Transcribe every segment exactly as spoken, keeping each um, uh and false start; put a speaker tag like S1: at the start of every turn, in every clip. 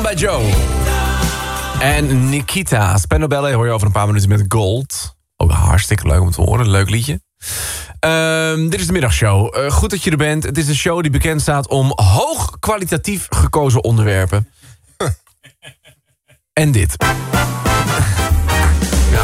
S1: bij Joe. En Nikita. Spandau Ballet hoor je over een paar minuten met Gold. Ook hartstikke leuk om te horen. Leuk liedje. Uh, dit is de middagshow. Uh, goed dat je er bent. Het is een show die bekend staat om hoog kwalitatief gekozen onderwerpen. En dit. Ja.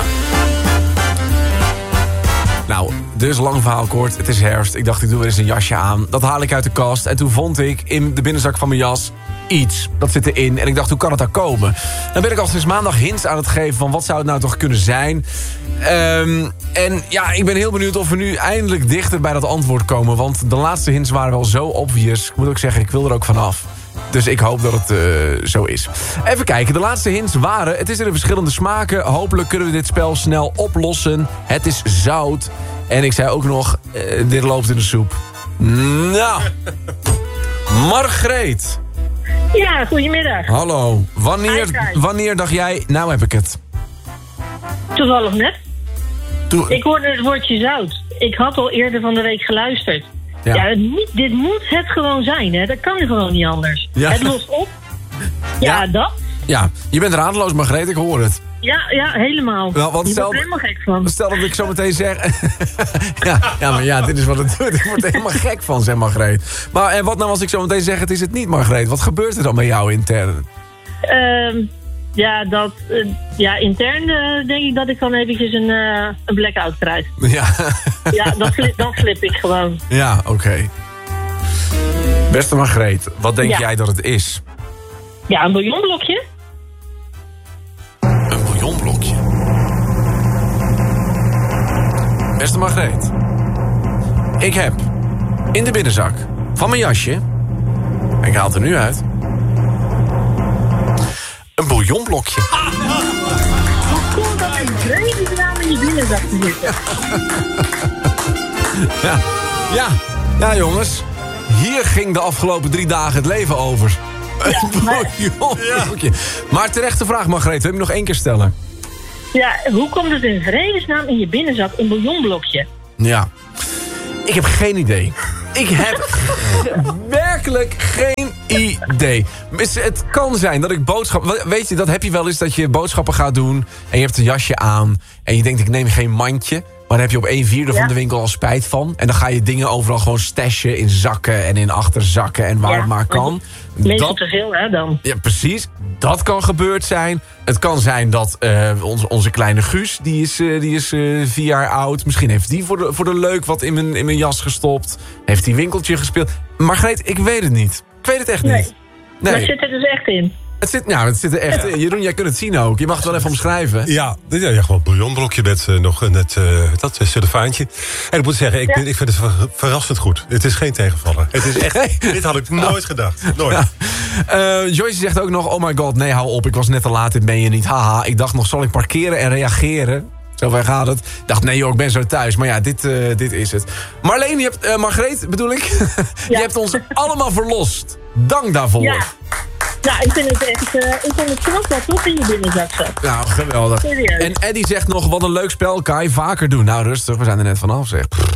S1: Nou, dus lang verhaal kort. Het is herfst. Ik dacht, ik doe weer eens een jasje aan. Dat haal ik uit de kast. En toen vond ik in de binnenzak van mijn jas iets. Dat zit erin. En ik dacht, hoe kan het daar komen? Dan ben ik al sinds maandag hints aan het geven van wat zou het nou toch kunnen zijn. Um, en ja, ik ben heel benieuwd of we nu eindelijk dichter bij dat antwoord komen. Want de laatste hints waren wel zo obvious. Ik moet ook zeggen, ik wil er ook vanaf. Dus ik hoop dat het uh, zo is. Even kijken, de laatste hints waren... Het is er in verschillende smaken. Hopelijk kunnen we dit spel snel oplossen. Het is zout. En ik zei ook nog, uh, dit loopt in de soep. Nou, Margreet.
S2: Ja, goedemiddag.
S1: Hallo. Wanneer, wanneer dacht jij, nou heb ik het?
S2: Toevallig net.
S1: Toe...
S2: Ik hoorde het woordje zout. Ik had al eerder van de week geluisterd. Ja, ja het moet, dit moet het gewoon zijn, hè. Dat kan gewoon niet anders. Ja. Het lost op. Ja, ja, dat.
S1: Ja, je bent radeloos, Margreet, ik hoor het.
S2: Ja, ja, helemaal.
S1: Wel, want
S2: je
S1: stel,
S2: wordt er helemaal gek van.
S1: Stel dat ik zo meteen zeg... ja, ja, maar ja, dit is wat het doet. Ik word er helemaal gek van, zeg Margreet. Maar en wat nou als ik zo meteen zeg, het is het niet, Margreet? Wat gebeurt er dan bij jou intern?
S2: Um, ja, dat... Uh, ja, intern uh, denk ik dat ik dan eventjes een, uh, een blackout krijg.
S1: Ja.
S2: Ja, dan flip, dan flip ik gewoon.
S1: Ja, oké. Okay. Beste Margreet, wat denk ja. jij dat het is?
S2: Ja, een bouillonblokje.
S1: Een bouillonblokje. Beste Margreet. Ik heb in de binnenzak van mijn jasje... ik haal het er nu uit... een bouillonblokje.
S2: Hoe komt dat een vredesnaam in je binnenzak te zitten?
S1: Ja, ja, ja jongens. Hier ging de afgelopen drie dagen het leven over.
S2: Ja,
S1: een bouillonblokje. Ja. Maar terechte vraag, Margreet. Wil ik nog één keer stellen?
S2: Ja, hoe komt het in vredesnaam in je binnenzak een bouillonblokje?
S1: Ja, ik heb geen idee. Ik heb werkelijk geen idee. Het kan zijn dat ik boodschappen... Weet je, dat heb je wel eens dat je boodschappen gaat doen... en je hebt een jasje aan... en je denkt, ik neem geen mandje... maar dan heb je op een vierde ja. van de winkel al spijt van... en dan ga je dingen overal gewoon stashen in zakken... en in achterzakken en waar ja, het maar kan.
S2: Meestal te veel, hè, dan.
S1: Ja, precies. Dat kan gebeurd zijn. Het kan zijn dat uh, onze, onze kleine Guus... die is, uh, die is uh, vier jaar oud. Misschien heeft die voor de, voor de leuk wat in mijn, in mijn jas gestopt. Heeft die winkeltje gespeeld. Margreet, ik weet het niet. Ik weet het echt
S2: nee.
S1: niet.
S2: Nee. Maar het zit er dus echt in.
S1: Het zit, nou, het zit er echt ja. in. Jeroen, jij kunt het zien ook. Je mag het wel even omschrijven.
S3: Ja, ja, ja gewoon een bouillonblokje met uh, nog net uh, dat cellofaantje. En ik moet zeggen, ik, ja. ik vind het ver, verrassend goed. Het is geen tegenvaller. Het is echt, nee. Dit had ik nooit gedacht. Nooit.
S1: Ja. Uh, Joyce zegt ook nog, oh my god, nee, hou op. Ik was net te laat, dit ben je niet. Haha, ik dacht nog, zal ik parkeren en reageren? Zover gaat het. Ik dacht, nee joh, ik ben zo thuis. Maar ja, dit, uh, dit is het. Marleen, je hebt, uh, Margreet bedoel ik. Ja. Je hebt ons allemaal verlost. Dank daarvoor.
S2: Ja. Ja, ik vind het echt, uh, ik vind het knap dat toch in je binnenzak zat.
S1: Nou, geweldig.
S2: Serieus.
S1: En Eddie zegt nog, wat een leuk spel, Kai, vaker doen. Nou, rustig, we zijn er net vanaf, zeg. Pff.